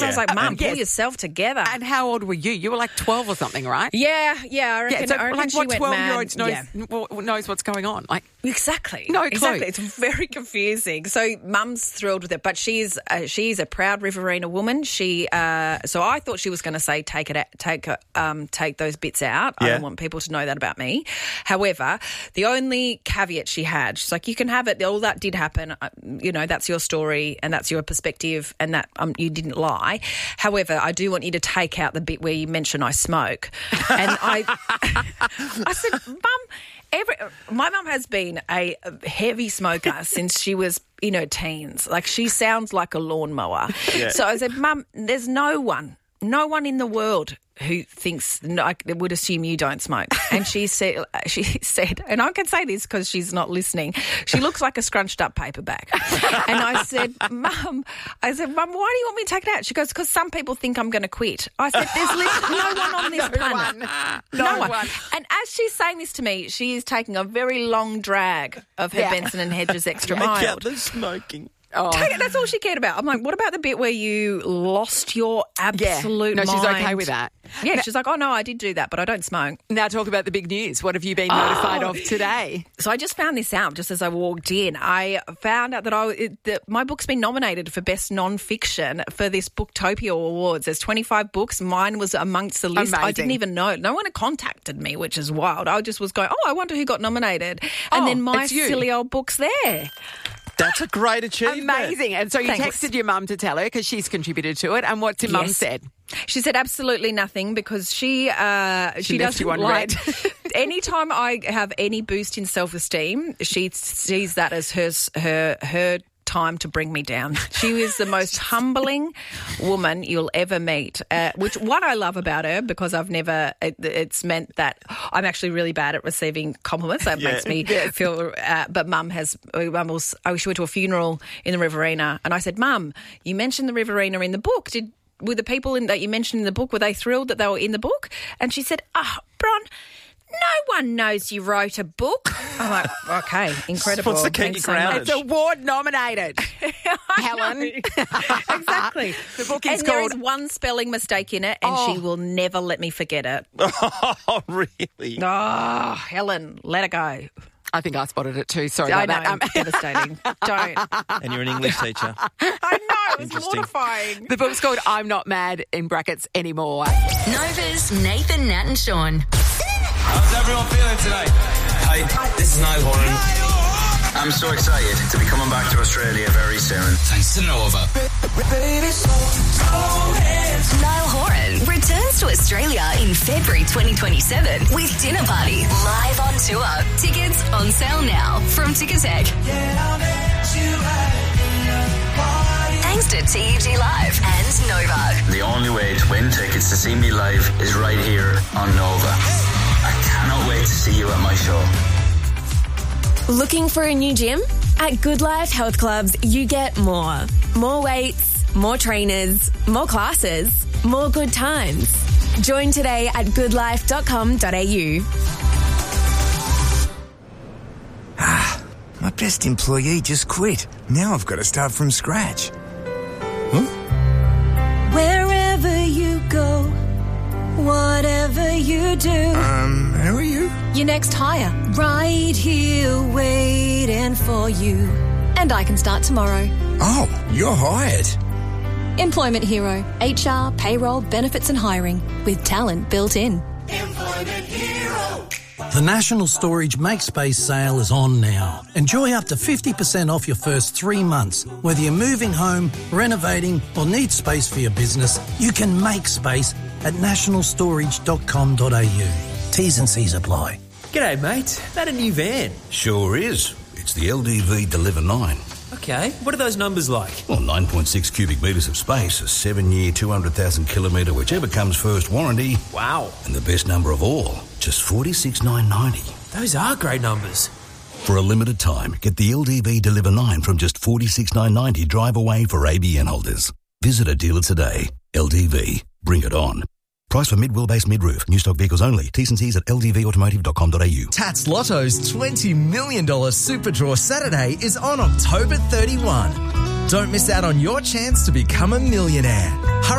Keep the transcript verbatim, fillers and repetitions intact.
I was like, Mum, pull yes. yourself together. And how old were you? You were like twelve or something, right? Yeah, yeah. I reckon, yeah, so I reckon like she what went twelve-year-old knows, yeah. knows what's going on? Like Exactly. No clue. Exactly. It's very confusing. So Mum's thrilled with it, but she's uh, she's a proud Riverina woman. She uh, so I thought she was going to say take it out, take um take those bits out. Yeah. I don't want people to know that about me. However, the only caveat she had, she's like, you can have it. All that did happen. Uh, you know, that's your story and that's your perspective, and that um, you didn't lie. However, I do want you to take out the bit where you mention I smoke. And I, I said, Mum. Every, my mum has been a heavy smoker since she was in her teens. Like, she sounds like a lawnmower. Yeah. So I said, Mum, there's no one, no one in the world who thinks, I would assume you don't smoke. And she said, she said, and I can say this because she's not listening, she looks like a scrunched up paperback. And I said, Mum, I said, Mum, why do you want me to take it out? She goes, because some people think I'm going to quit. I said, there's literally no one on this no planet. One. No, no one. one. And as she's saying this to me, she is taking a very long drag of her yeah. Benson and Hedges extra Take mild. out the smoking. Oh. Take it, that's all she cared about. I'm like, what about the bit where you lost your absolute yeah. No, mind? she's okay with that. Yeah, now, she's like, oh, no, I did do that, but I don't smoke. Now talk about the big news. What have you been notified oh. of today? So I just found this out just as I walked in. I found out that, I, it, that my book's been nominated for Best Non-Fiction for this Booktopia Awards. There's twenty-five books. Mine was amongst the list. Amazing. I didn't even know. No one had contacted me, which is wild. I just was going, oh, I wonder who got nominated. And oh, then my it's you. silly old book's there. That's a great achievement. Amazing. And so you Thanks. texted your mum to tell her because she's contributed to it. And what's your mum Yes. said? She said absolutely nothing because she uh, she, she left doesn't you on like. red. Anytime I have any boost in self-esteem, she sees that as her her her time to bring me down. She is the most humbling woman you'll ever meet, uh, which what I love about her, because I've never, it, it's meant that I'm actually really bad at receiving compliments. That yeah. makes me yes. feel, uh, but Mum has, Mum was, I she went to a funeral in the Riverina and I said, Mum, you mentioned the Riverina in the book. Did, were the people in, that you mentioned in the book, were they thrilled that they were in the book? And she said, oh, Bron, no one knows you wrote a book. I'm like, okay, incredible. What's the keep you grounded? It's award nominated, Helen. Exactly. The book and is there called is one spelling mistake in it, and oh. she will never let me forget it. Oh, really? Oh, Helen, let it go. I think I spotted it too. Sorry I about know, that. Um, devastating. Don't. And you're an English teacher. I know, it's mortifying. The book's called I'm Not Mad, in brackets, anymore. Nova's Nathan, Nat and Sean. How's everyone feeling tonight? Hi, this is Niall Horan. I'm so excited to be coming back to Australia very soon. Thanks to Nova. Niall Horan returns to Australia in February twenty twenty-seven with Dinner Party live on tour. Tickets on sale now from Ticketek. Thanks to T E G Live and Nova. The only way to win tickets to see me live is right here on Nova. I cannot wait to see you at my show. Looking for a new gym? At Good Life Health Clubs, you get more. More weights, more trainers, more classes, more good times. Join today at good life dot com dot a u. Ah, my best employee just quit. Now I've got to start from scratch. Huh? Wherever you go, whatever you do. Um, who are you? Your next hire. Right here waiting for you. And I can start tomorrow. Oh, you're hired. Employment Hero. H R, payroll, benefits and hiring. With talent built in. Employment Hero. The National Storage Make Space sale is on now. Enjoy up to fifty percent off your first three months. Whether you're moving home, renovating or need space for your business, you can make space at national storage dot com dot a u. T's and C's apply. G'day, mate. That a new van? Sure is. It's the L D V Deliver nine. Okay. What are those numbers like? Well, nine point six cubic metres of space, a seven-year, two hundred thousand kilometre, whichever comes first warranty. Wow. And the best number of all, just forty-six thousand nine hundred ninety. Those are great numbers. For a limited time, get the L D V Deliver nine from just forty-six thousand nine hundred ninety drive away for A B N holders. Visit a dealer today. L D V. Bring it on. Price for mid-wheelbase mid-roof. New stock vehicles only. T's and C's at l d v automotive dot com dot a u. Tats Lotto's twenty million dollars Super Draw Saturday is on October thirty-first. Don't miss out on your chance to become a millionaire.